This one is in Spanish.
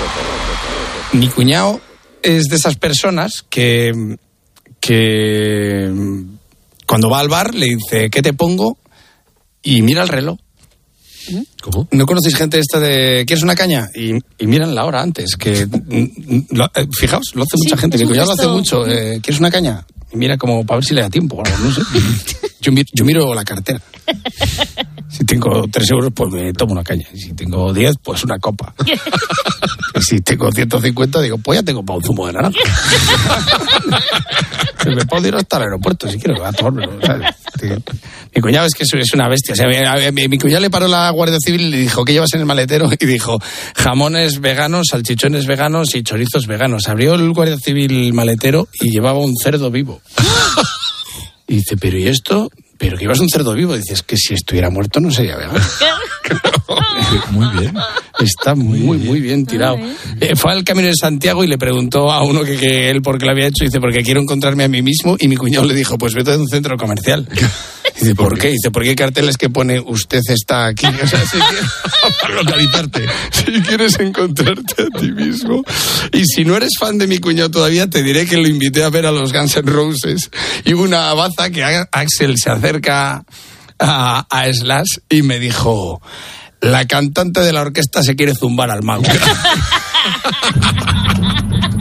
Mi cuñado es de esas personas que cuando va al bar le dice, ¿qué te pongo? Y mira el reloj. ¿Cómo? ¿No conocéis gente esta de ¿quieres una caña? Y miran la hora antes. Fijaos, lo hace mucha gente. Mi cuñado lo hace mucho. ¿Quieres una caña? Y mira como para ver si le da tiempo o algo, no sé. Yo miro la cartera. Si tengo 3 euros, pues me tomo una caña. Y si tengo 10, pues una copa. Y si tengo 150, digo, pues ya tengo para un zumo de naranja. Me puedo ir hasta el aeropuerto si quiero, a tomármelo, ¿sabes? Mi cuñado es que es una bestia. O sea, mi cuñado le paró la Guardia Civil y le dijo, ¿qué llevas en el maletero? Y dijo, jamones veganos, salchichones veganos y chorizos veganos. Abrió el Guardia Civil maletero y llevaba un cerdo vivo. Y dice, ¿pero y esto? ¿Pero que llevas un cerdo vivo? Dices, que si estuviera muerto no sería vegano. Muy bien. Está muy bien tirado. Fue al Camino de Santiago y le preguntó a uno que él por qué lo había hecho. Dice, porque quiero encontrarme a mí mismo. Y mi cuñado le dijo, pues vete a un centro comercial. Dice, ¿por qué? Dice, porque hay carteles que pone, usted está aquí. O sea, si quieres, para localizarte. Si quieres encontrarte a ti mismo. Y si no eres fan de mi cuñado todavía, te diré que lo invité a ver a los Guns N' Roses. Y hubo una baza que Axel se acerca a Slash y me dijo, la cantante de la orquesta se quiere zumbar al mago.